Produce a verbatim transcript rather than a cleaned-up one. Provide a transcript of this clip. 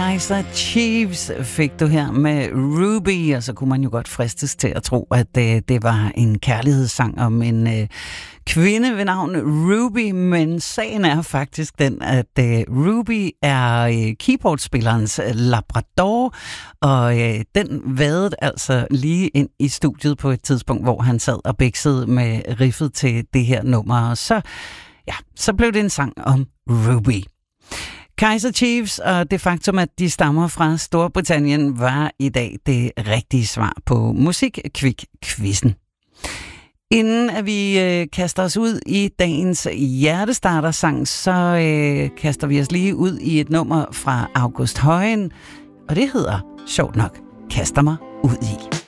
Kaiser Chiefs fik du her med Ruby, og så kunne man jo godt fristes til at tro, at det, det var en kærlighedssang om en øh, kvinde ved navn Ruby, men sagen er faktisk den, at øh, Ruby er øh, keyboardspillerens labrador, og øh, den vadede altså lige ind i studiet på et tidspunkt, hvor han sad og bæksede med riffet til det her nummer, og så, ja, så blev det en sang om Ruby. Kaiser Chiefs og det faktum, at de stammer fra Storbritannien, var i dag det rigtige svar på Musikquiz-quizzen. Inden at vi øh, kaster os ud i dagens hjertestartersang, så øh, kaster vi os lige ud i et nummer fra August Højen, og det hedder sjovt nok Kaster mig ud i.